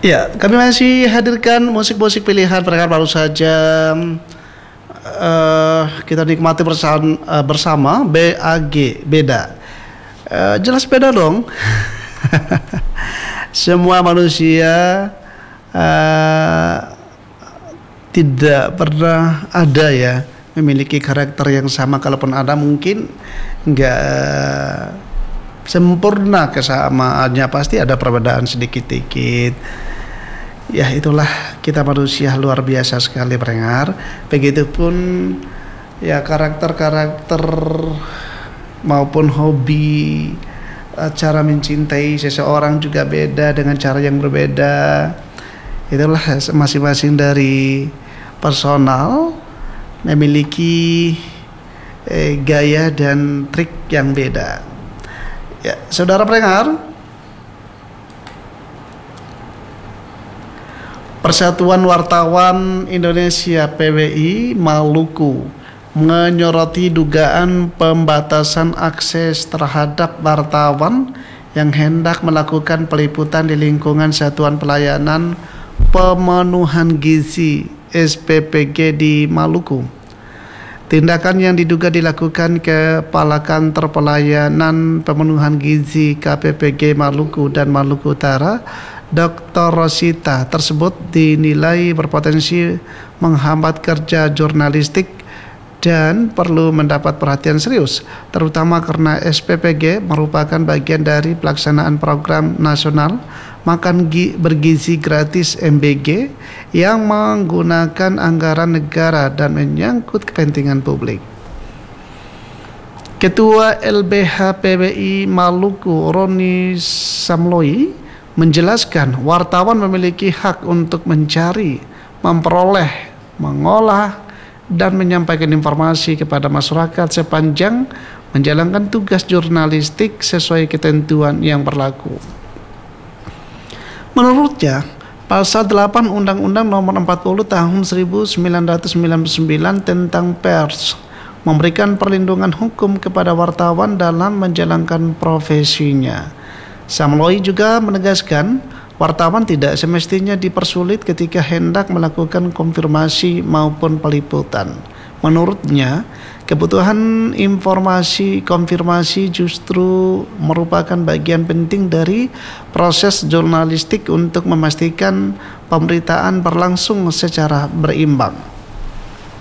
Ya, kami masih hadirkan musik-musik pilihan pendengar baru saja. Kita nikmati bersama BAG, beda. Jelas beda dong. Semua manusia tidak pernah ada ya memiliki karakter yang sama. Kalaupun ada mungkin nggak sempurna kesamaannya, pasti ada perbedaan sedikit-dikit. Ya itulah kita manusia luar biasa sekali pendengar. Begitupun ya karakter-karakter maupun hobi, cara mencintai seseorang juga beda dengan cara yang berbeda. Itulah masing-masing dari personal memiliki gaya dan trik yang beda. Ya, saudara pendengar, Persatuan Wartawan Indonesia PWI Maluku menyoroti dugaan pembatasan akses terhadap wartawan yang hendak melakukan peliputan di lingkungan Satuan Pelayanan Pemenuhan Gizi SPPG di Maluku. Tindakan yang diduga dilakukan Kepala Kantor Pelayanan Pemenuhan Gizi KPPG Maluku dan Maluku Utara, Dr. Rosita tersebut dinilai berpotensi menghambat kerja jurnalistik dan perlu mendapat perhatian serius, terutama karena SPPG merupakan bagian dari pelaksanaan program nasional Makan Bergizi Gratis MBG yang menggunakan anggaran negara dan menyangkut kepentingan publik. Ketua LBH PWI Maluku Roni Samloi menjelaskan wartawan memiliki hak untuk mencari, memperoleh, mengolah, dan menyampaikan informasi kepada masyarakat sepanjang menjalankan tugas jurnalistik sesuai ketentuan yang berlaku. Menurutnya, Pasal 8 Undang-Undang Nomor 40 Tahun 1999 tentang pers memberikan perlindungan hukum kepada wartawan dalam menjalankan profesinya. Samloi juga menegaskan, wartawan tidak semestinya dipersulit ketika hendak melakukan konfirmasi maupun peliputan. Menurutnya, kebutuhan informasi konfirmasi justru merupakan bagian penting dari proses jurnalistik untuk memastikan pemberitaan berlangsung secara berimbang.